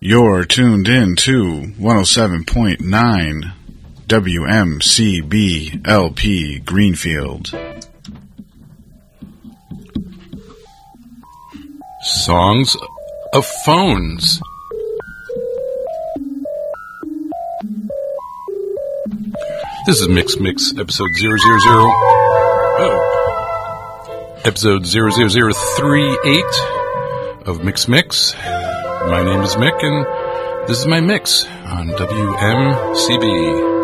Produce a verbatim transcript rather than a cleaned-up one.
You're tuned in to one oh seven point nine W M C B L P Greenfield. Songs of Phones. This is Mix Mix, episode zero zero zero. Oh. Episode zero zero zero three eight of Mix Mix. My name is Mick, and this is my mix on W M C B.